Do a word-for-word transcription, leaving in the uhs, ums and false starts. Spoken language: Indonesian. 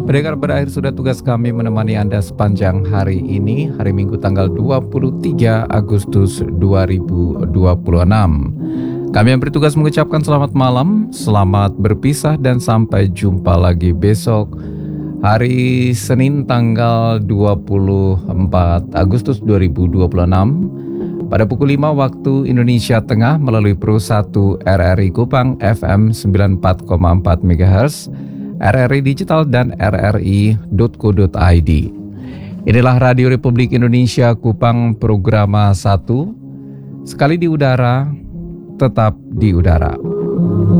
Pendengar, berakhir sudah tugas kami menemani Anda sepanjang hari ini, hari Minggu tanggal dua puluh tiga Agustus dua ribu dua puluh enam. Kami yang bertugas mengucapkan selamat malam, selamat berpisah dan sampai jumpa lagi besok hari Senin tanggal dua puluh empat Agustus dua ribu dua puluh enam pada pukul lima waktu Indonesia Tengah melalui Pro satu R R I Kupang F M sembilan puluh empat koma empat megahertz, R R I Digital dan R R I titik co titik I D. Inilah Radio Republik Indonesia Kupang Programa satu. Sekali di udara, tetap di udara.